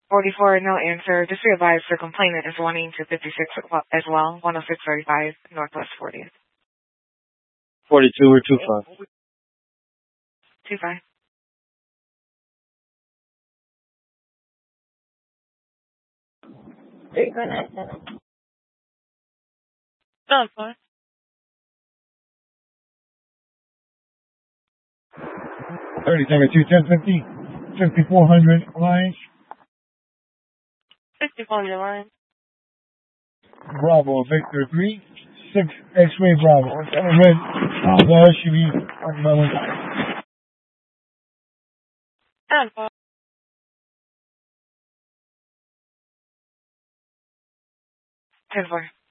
44, no answer. Just realize the complainant is wanting to 56 as well, 10635 Northwest 40th. 42 or 25? 25. Done, fine. 30-2, 1050, 5400 Alliance. 5400 line. Bravo, Victor 3, 6 X-ray Bravo. Red, the SUV, Done, fine. 10-4.